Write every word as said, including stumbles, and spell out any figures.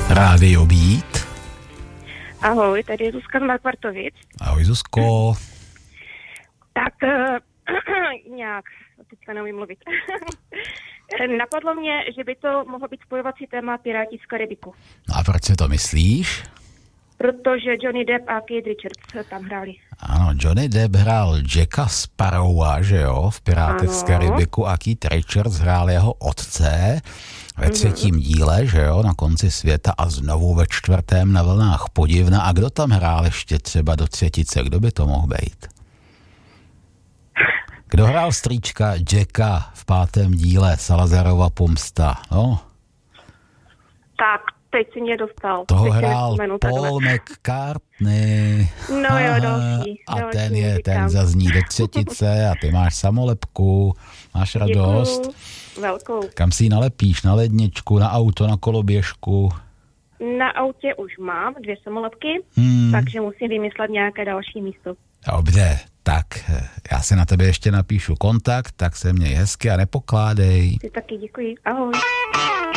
Rádio Beat. Ahoj, tady je Zuzka z Markvartovic. Ahoj Zuzko. Tak uh, nějak, teďka neumím mluvit. Napadlo mě, že by to mohlo být spojovací téma Piráti z Karibiku. No a proč si to myslíš? Protože Johnny Depp a Keith Richards tam hráli. Ano, Johnny Depp hrál Jacka Sparrowa, že jo, v Pirátech z Karibiku a Keith Richards hrál jeho otce ve třetím mm-hmm. díle, že jo, na konci světa a znovu ve čtvrtém na vlnách podivna. A kdo tam hrál ještě třeba do třetice? Kdo by to mohl být? Kdo hrál strýčka Jacka v pátém díle Salazarova pomsta? No. Tak, teď si mě dostal. Toho teď hrál Paul McCartney. No jo, další. A další ten je, říkám. ten zazní do třetice a ty máš samolepku, máš radost. Děkuju. Velkou. Kam si ji nalepíš? Na ledničku, na auto, na koloběžku? Na autě už mám dvě samolepky, Hmm. takže musím vymyslet nějaké další místo. Dobře, tak já si na tebe ještě napíšu kontakt, tak se měj hezky a nepokládej. Ty taky děkuji. Ahoj.